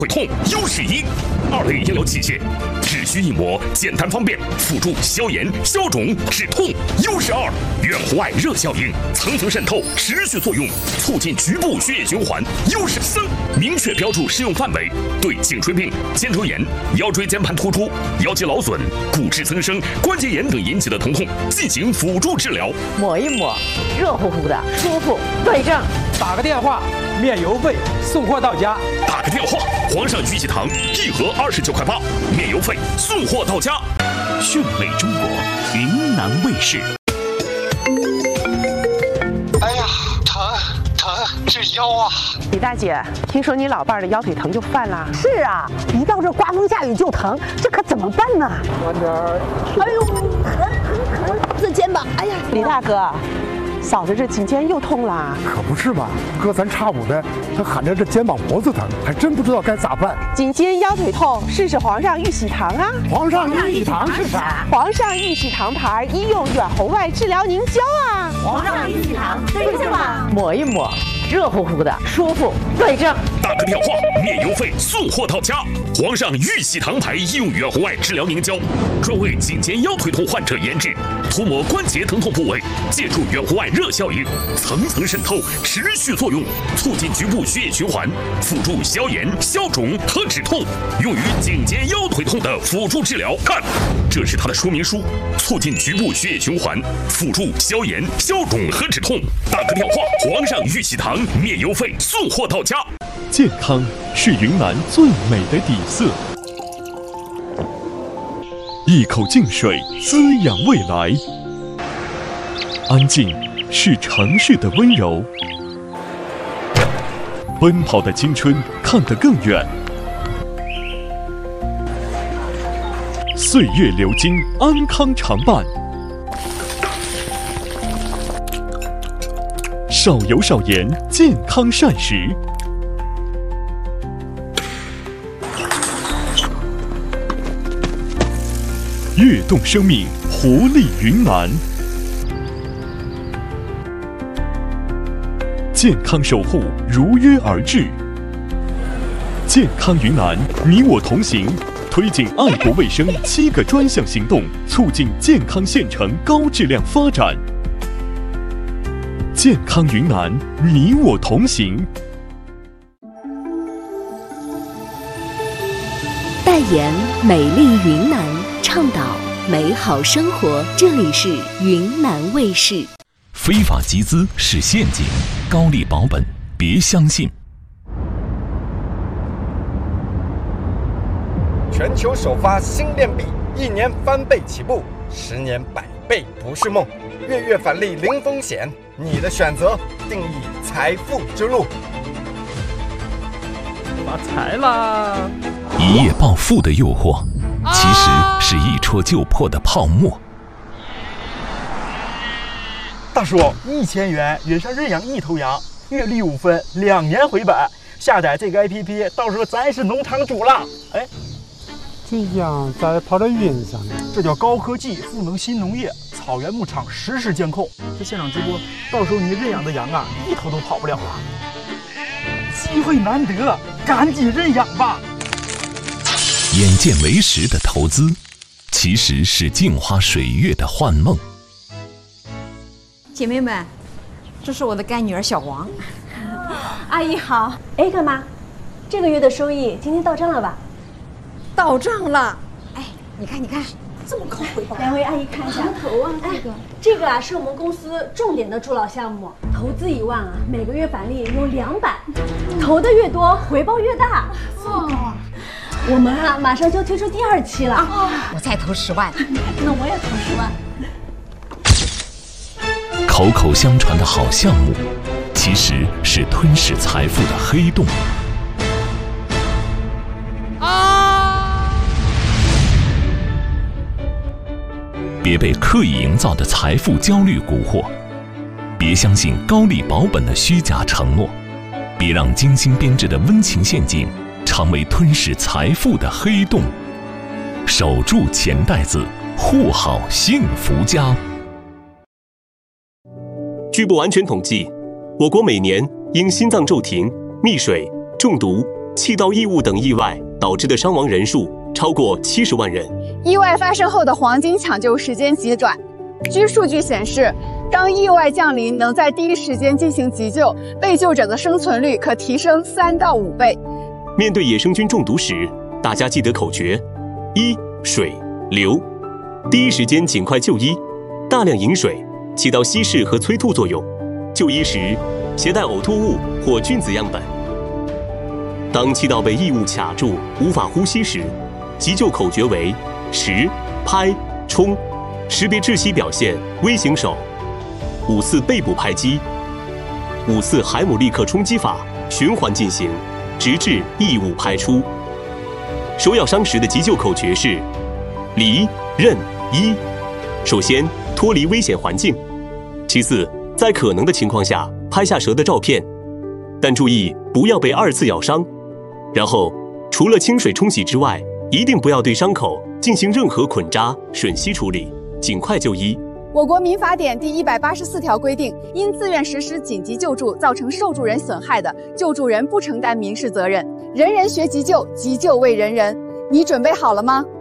会痛优势1，2类医疗器械，只需一抹，简单方便，辅助消炎、消肿、止痛。优势2，远红外热效应，层层渗透，持续作用，促进局部血液循环。优势3，明确标注适用范围，对颈椎病、肩周炎、腰椎间盘突出、腰肌劳损、骨质增生、关节炎等引起的疼痛进行辅助治疗。 抹一抹，热乎乎的，舒服，对症。 打个电话，免邮费，送货到家。 打个电话，皇上玉玺堂1盒29.8块，免邮费，送货到家。 讯美中国，云南卫视。 哎呀，疼，治腰啊！ 李大姐，听说你老伴儿的腰腿疼就犯了？ 是啊，一到这刮风下雨就疼，这可怎么办呢？ 慢点儿。 哎呦，疼！这肩膀，哎呀， 李大哥。嫂子这颈肩又痛了， 可不是吧？隔三差五的，他喊着这肩膀脖子疼，还真不知道该咋办。 颈肩腰腿痛，试试皇上玉玺堂啊！ 皇上玉玺堂是啥？ 皇上玉玺堂牌医用远红外治疗凝胶啊！ 皇上玉玺堂对症吧？ 抹一抹，热乎乎的，舒服，对症。 打个电话，免邮费，送货到家。皇上玉玺堂牌医用远红外治疗凝胶，专为颈肩腰腿痛患者研制，涂抹关节疼痛部位，借助远红外热效应，层层渗透，持续作用，促进局部血液循环，辅助消炎、消肿和止痛，用于颈肩腰腿痛的辅助治疗。看，这是它的说明书，促进局部血液循环，辅助消炎、消肿和止痛。打个电话，皇上玉玺堂免邮费，送货到家。 健康是云南最美的底色，一口净水滋养未来。安静是城市的温柔，奔跑的青春看得更远。岁月流金，安康常伴。少油少盐，健康膳食。跃动生命，活力云南。健康守护如约而至。健康云南，你我同行，推进爱国卫生7个专项行动，促进健康县城高质量发展。健康云南，你我同行。 代言美丽云南，倡导美好生活。这里是云南卫视。 非法集资是陷阱，高利保本别相信。 全球首发新恋币，1年翻倍起步，10年100倍不是梦。月返利零风险，你的选择定义财富之路。 发财啦！ 一夜暴富的诱惑，其实是一戳就破的泡沫。 大叔，1000元约上认养1头羊，月利5分，2年回本。下载这个 APP， 到时候咱是农场主了。哎， 这羊咋跑到云上呢？ 这叫高科技赋能新农业，草原牧场实时监控。这现场直播，到时候你认养的羊啊，1头都跑不了啊！机会难得，赶紧认养吧！ 眼见为实的投资，其实是镜花水月的幻梦。 姐妹们，这是我的干女儿小王。 阿姨好。哎，干妈，这个月的收益今天到账了吧？ 到账了。哎，你看， 这么高回报。两位阿姨看一下。头啊，这个啊是我们公司重点的助老项目，投资1万啊，每个月返利有200，投的越多，回报越大。这么高啊！我们啊马上就要推出第2期了。 我再投10万。 那我也投10万。 口口相传的好项目，其实是吞噬财富的黑洞。别被刻意营造的财富焦虑蛊惑，别相信高利保本的虚假承诺，别让精心编织的温情陷阱成为吞噬财富的黑洞。守住钱袋子，护好幸福家。 据不完全统计，我国每年因心脏骤停、溺水、中毒、 气道异物等意外导致的伤亡人数超过70万人。 意外发生后的黄金抢救时间极短。据数据显示，当意外降临，能在第一时间进行急救，被救者的生存率可提升3到5倍。 面对野生菌中毒时，大家记得口诀：一、水流，第一时间尽快就医，大量饮水，起到稀释和催吐作用。就医时，携带呕吐物或菌子样本。当气道被异物卡住，无法呼吸时，急救口诀为10、拍、冲，识别窒息表现，微型手，5次背部拍击，5次海姆立克冲击法，循环进行，直至异物排出。手咬伤时的急救口诀是离、任、医。首先，脱离危险环境；其次，在可能的情况下拍下蛇的照片，但注意不要被2次咬伤。然后，除了清水冲洗之外，一定不要对伤口进行任何捆扎、吮吸处理，尽快就医。 我国民法典第184条规定，因自愿实施紧急救助造成受助人损害的，救助人不承担民事责任。人人学急救，急救为人人。你准备好了吗？